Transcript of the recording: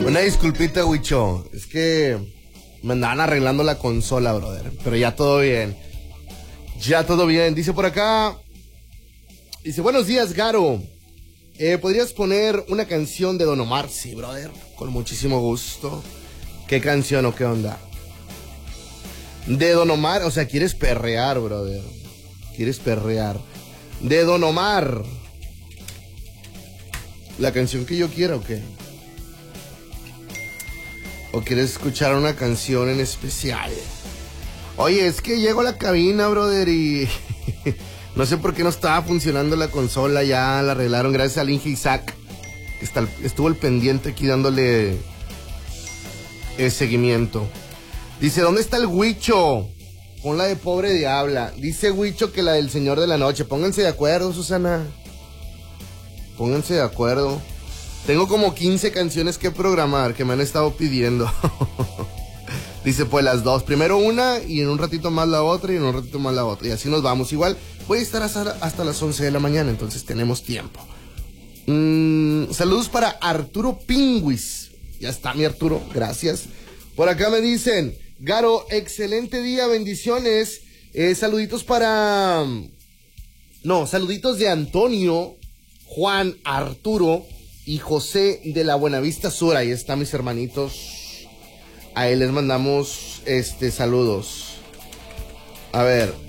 Una disculpita, Huicho. Es que me andaban arreglando la consola, brother. Pero ya todo bien. Ya todo bien. Dice por acá. Dice, buenos días, Garo. ¿Podrías poner una canción de Don Omar? Sí, brother. Con muchísimo gusto. ¿Qué canción o qué onda? De Don Omar. O sea, quieres perrear, brother. Quieres perrear. De Don Omar. ¿La canción que yo quiera o qué? ¿O quieres escuchar una canción en especial? Oye, es que llego a la cabina, brother, y no sé por qué no estaba funcionando la consola. Ya la arreglaron gracias al Inge Isaac. Estuvo el pendiente aquí dándole seguimiento. Dice, ¿dónde está el Huicho? Pon la de Pobre Diabla. Dice Huicho que la del Señor de la Noche. Pónganse de acuerdo, Susana. Pónganse de acuerdo. Tengo como 15 canciones que programar que me han estado pidiendo. Dice, pues las dos. Primero una y en un ratito más la otra y en un ratito más la otra. Y así nos vamos. Igual voy a estar hasta las 11 de la mañana, entonces tenemos tiempo. Saludos para Arturo Pingüis. Ya está mi Arturo, gracias. Por acá me dicen, Garo, excelente día, bendiciones. Saluditos para... No, saluditos de Antonio, Juan, Arturo y José de la Buenavista Sur. Ahí están mis hermanitos. A él les mandamos saludos. A ver.